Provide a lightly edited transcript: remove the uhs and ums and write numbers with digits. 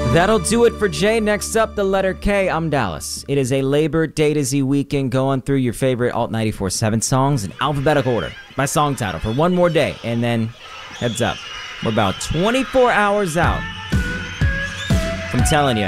That'll do it for Jay. Next up, the letter K. I'm Dallas. It is a Labor Day-to-Z weekend going through your favorite Alt 94.7 songs in alphabetical order by song title for one more day. And then, heads up, we're about 24 hours out from telling you